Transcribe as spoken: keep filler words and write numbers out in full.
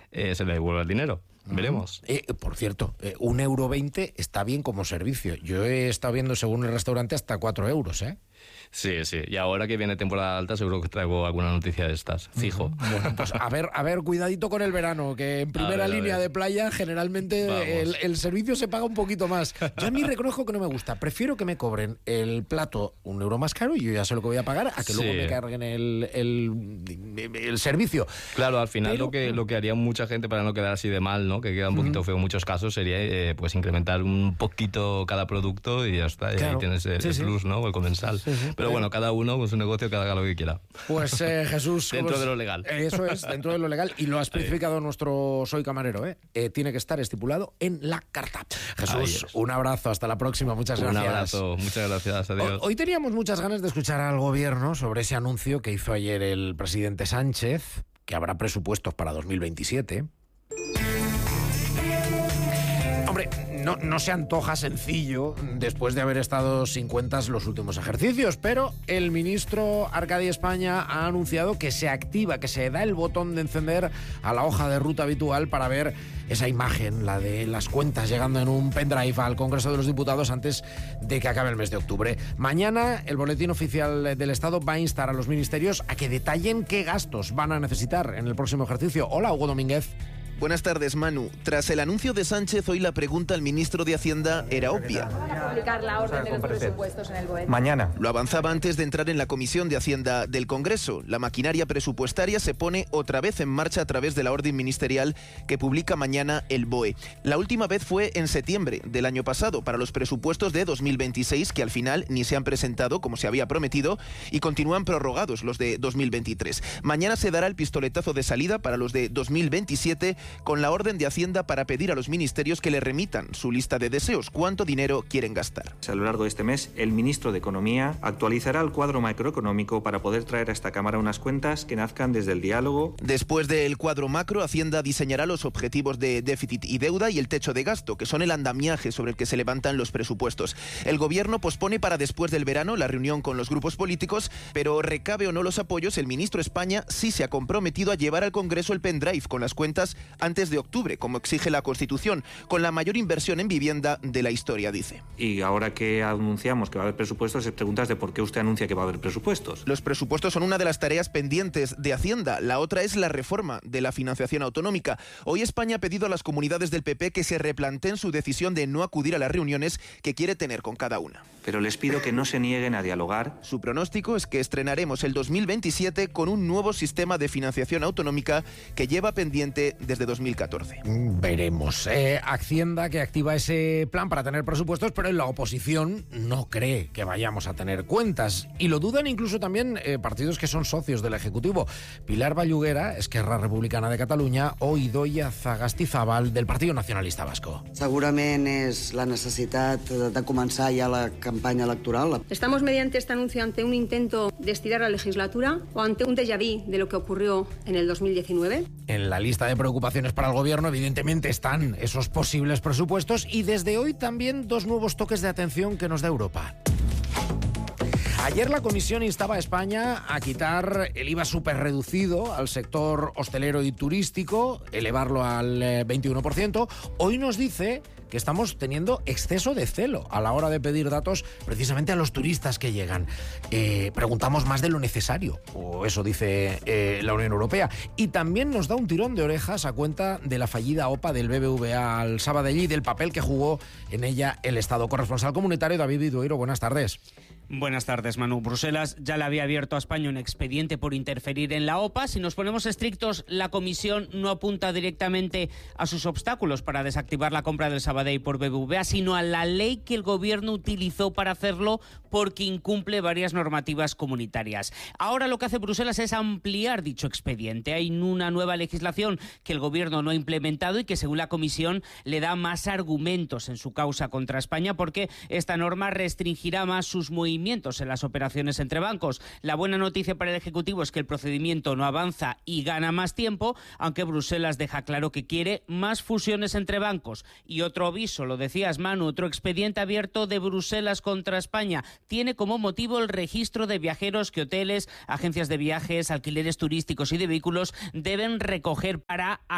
eh, se le devuelva el dinero. Veremos. Eh, por cierto, eh, un euro veinte está bien como servicio. Yo he estado viendo, según el restaurante, hasta cuatro euros, ¿eh? Sí, sí. Y ahora que viene temporada alta, seguro que traigo alguna noticia de estas, fijo. Bueno, pues a ver, a ver, cuidadito con el verano, que en primera ver, línea ver. de playa generalmente el, el servicio se paga un poquito más. Yo a mí reconozco que no me gusta. Prefiero que me cobren el plato un euro más caro y yo ya sé lo que voy a pagar, a que Sí. luego me carguen el, el, el servicio. Claro, al final Pero- lo que lo que haría mucha gente para no quedar así de mal, ¿no? Que queda un poquito feo en muchos casos, sería eh, pues incrementar un poquito cada producto y ya está. Y Claro. ahí tienes el, Sí, el sí. plus, ¿no? O el comensal. Sí, sí. Pero bueno, cada uno con su negocio, que haga lo que quiera. Pues eh, Jesús... Dentro pues, de lo legal. Eso es, dentro de lo legal. Y lo ha especificado nuestro Soy Camarero, ¿eh? Eh, Tiene que estar estipulado en la carta. Ahí Jesús, es. un abrazo. Hasta la próxima. Muchas Un gracias. abrazo, muchas gracias, adiós. Hoy teníamos muchas ganas de escuchar al gobierno sobre ese anuncio que hizo ayer el presidente Sánchez, que habrá presupuestos para dos mil veintisiete. Hombre, no, no se antoja sencillo después de haber estado sin cuentas los últimos ejercicios, pero el ministro Arcadi España ha anunciado que se activa, que se da el botón de encender a la hoja de ruta habitual para ver esa imagen, la de las cuentas llegando en un pendrive al Congreso de los Diputados antes de que acabe el mes de octubre. Mañana el Boletín Oficial del Estado va a instar a los ministerios a que detallen qué gastos van a necesitar en el próximo ejercicio. Hola, Hugo Domínguez. Buenas tardes, Manu. Tras el anuncio de Sánchez, hoy la pregunta al ministro de Hacienda era obvia. Publicar la orden de los presupuestos en el boletín. Mañana. Lo avanzaba antes de entrar en la Comisión de Hacienda del Congreso. La maquinaria presupuestaria se pone otra vez en marcha a través de la orden ministerial que publica mañana el B O E. La última vez fue en septiembre del año pasado para los presupuestos de dos mil veintiséis, que al final ni se han presentado como se había prometido y continúan prorrogados los de dos mil veintitrés. Mañana se dará el pistoletazo de salida para los de dos mil veintisiete con la orden de Hacienda para pedir a los ministerios que le remitan su lista de deseos, cuánto dinero quieren gastar. A lo largo de este mes, el ministro de Economía actualizará el cuadro macroeconómico para poder traer a esta Cámara unas cuentas que nazcan desde el diálogo. Después del cuadro macro, Hacienda diseñará los objetivos de déficit y deuda y el techo de gasto, que son el andamiaje sobre el que se levantan los presupuestos. El gobierno pospone para después del verano la reunión con los grupos políticos, pero recabe o no los apoyos, el ministro España sí se ha comprometido a llevar al Congreso el pendrive con las cuentas antes de octubre, como exige la Constitución, con la mayor inversión en vivienda de la historia, dice. Y ahora que anunciamos que va a haber presupuestos, se preguntas de por qué usted anuncia que va a haber presupuestos. Los presupuestos son una de las tareas pendientes de Hacienda. La otra es la reforma de la financiación autonómica. Hoy España ha pedido a las comunidades del P P que se replanteen su decisión de no acudir a las reuniones que quiere tener con cada una. Pero les pido que no se nieguen a dialogar. Su pronóstico es que estrenaremos el dos mil veintisiete con un nuevo sistema de financiación autonómica que lleva pendiente desde dos mil catorce. Veremos. Eh, Hacienda que activa ese plan para tener presupuestos, pero en la oposición no cree que vayamos a tener cuentas. Y lo dudan incluso también eh, partidos que son socios del Ejecutivo. Pilar Valluguera, Esquerra Republicana de Catalunya, o Idoia Zagastizábal, del Partido Nacionalista Vasco. Segurament és la necessitat de, de començar ja la campanya electoral. ¿Estamos mediante este anuncio ante un intento de estirar la legislatura o ante un déjà vu de lo que ocurrió en el dos mil diecinueve? En la lista de preocupaciones para el gobierno, evidentemente, están esos posibles presupuestos y desde hoy también dos nuevos toques de atención que nos da Europa. Ayer la Comisión instaba a España a quitar el I V A superreducido al sector hostelero y turístico, elevarlo al veintiuno por ciento. Hoy nos dice que estamos teniendo exceso de celo a la hora de pedir datos precisamente a los turistas que llegan. Eh, preguntamos más de lo necesario, o eso dice eh, la Unión Europea. Y también nos da un tirón de orejas a cuenta de la fallida O P A del B B V A al Sabadell y del papel que jugó en ella el Estado. Corresponsal comunitario David Vidueiro, buenas tardes. Buenas tardes, Manu. Bruselas ya le había abierto a España un expediente por interferir en la O P A. Si nos ponemos estrictos, la Comisión no apunta directamente a sus obstáculos para desactivar la compra del Sabadell por B B V A, sino a la ley que el Gobierno utilizó para hacerlo porque incumple varias normativas comunitarias. Ahora lo que hace Bruselas es ampliar dicho expediente. Hay una nueva legislación que el Gobierno no ha implementado y que, según la Comisión, le da más argumentos en su causa contra España porque esta norma restringirá más sus movimientos en las operaciones entre bancos. La buena noticia para el Ejecutivo es que el procedimiento no avanza y gana más tiempo, aunque Bruselas deja claro que quiere más fusiones entre bancos. Y otro aviso, lo decías, Manu, otro expediente abierto de Bruselas contra España. Tiene como motivo el registro de viajeros que hoteles, agencias de viajes, alquileres turísticos y de vehículos deben recoger para